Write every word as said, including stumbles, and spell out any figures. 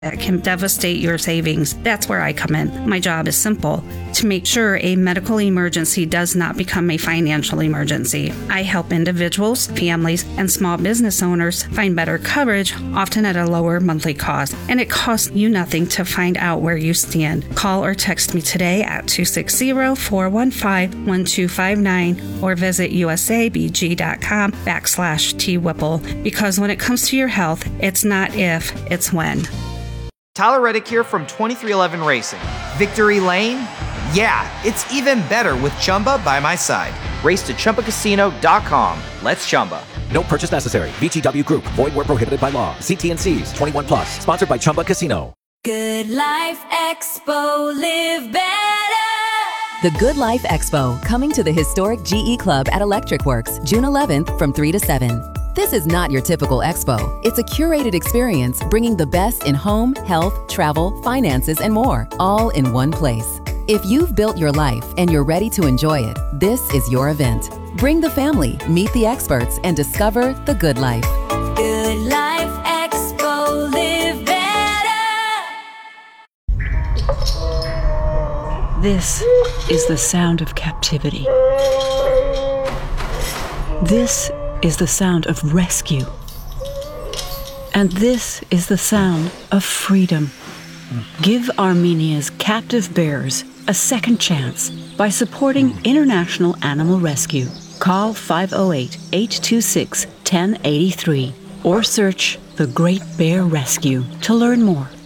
that can devastate your savings. That's where I come in. My job is simple: to make sure a medical emergency does not become a financial emergency. I help individuals, families, and small business owners find better coverage, often at a lower monthly cost. And it costs you nothing to find out where you stand. Call or text me today at two six zero, four one five, one two five nine or visit usabg.com backslash T-Whipple. Because when it comes to your health, it's not if, it's when. Tyler Reddick here from twenty-three eleven Racing. Victory Lane? Yeah, it's even better with Chumba by my side. Race to Chumba Casino dot com. Let's Chumba. No purchase necessary. V G W Group. Void where prohibited by law. See T and C's. twenty-one plus. Sponsored by Chumba Casino. Good Life Expo. Live better. The Good Life Expo, coming to the historic G E Club at Electric Works, June eleventh from three to seven. This is not your typical expo. It's a curated experience bringing the best in home, health, travel, finances, and more, all in one place. If you've built your life and you're ready to enjoy it, this is your event. Bring the family, meet the experts, and discover the good life. Good Life Expo. Live better. This is the sound of captivity. This is the sound of rescue. And this is the sound of freedom. Give Armenia's captive bears a second chance by supporting International Animal Rescue. Call five oh eight, eight two six, one oh eight three or search The Great Bear Rescue to learn more.